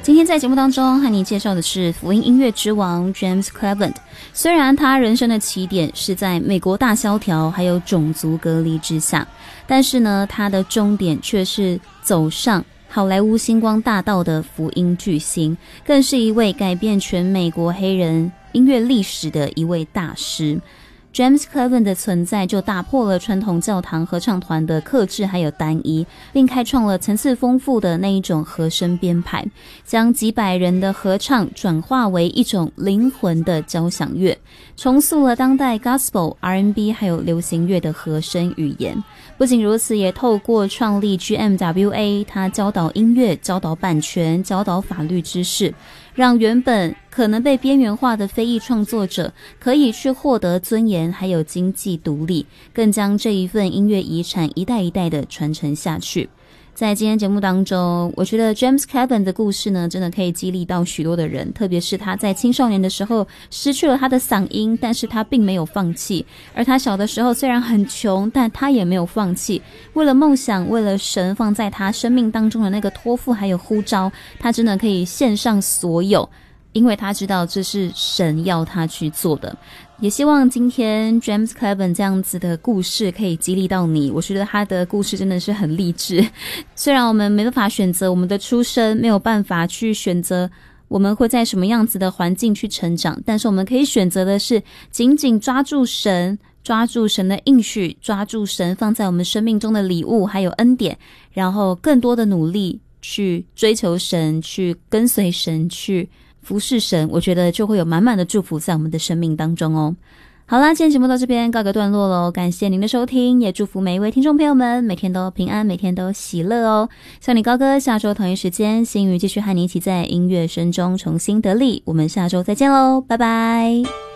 今天在节目当中和你介绍的是福音音乐之王 James Cleveland。 虽然他人生的起点是在美国大萧条还有种族隔离之下，但是呢，他的终点却是走上好莱坞星光大道的福音巨星，更是一位改变全美国黑人音乐历史的一位大师。James Cleveland 的存在就打破了传统教堂合唱团的克制还有单一，并开创了层次丰富的那一种和声编排，将几百人的合唱转化为一种灵魂的交响乐，重塑了当代 Gospel、R&B 还有流行乐的和声语言。不仅如此，也透过创立 GMWA， 他教导音乐、教导版权、教导法律知识，让原本可能被边缘化的非裔创作者可以去获得尊严还有经济独立，更将这一份音乐遗产一代一代的传承下去。在今天节目当中，我觉得 James Cleveland 的故事呢，真的可以激励到许多的人，特别是他在青少年的时候失去了他的嗓音，但是他并没有放弃，而他小的时候虽然很穷，但他也没有放弃，为了梦想，为了神放在他生命当中的那个托付还有呼召，他真的可以献上所有，因为他知道这是神要他去做的。也希望今天 James Cleveland 这样子的故事可以激励到你，我觉得他的故事真的是很励志。虽然我们没办法选择我们的出身，没有办法去选择我们会在什么样子的环境去成长，但是我们可以选择的是紧紧抓住神，抓住神的应许，抓住神放在我们生命中的礼物还有恩典，然后更多的努力去追求神，去跟随神，去服侍神，我觉得就会有满满的祝福在我们的生命当中哦。好啦，今天节目到这边告个段落咯，感谢您的收听，也祝福每一位听众朋友们每天都平安，每天都喜乐哦。小你高歌下周同一时间，星宇继续和你一起在音乐声中重新得力，我们下周再见咯，拜拜。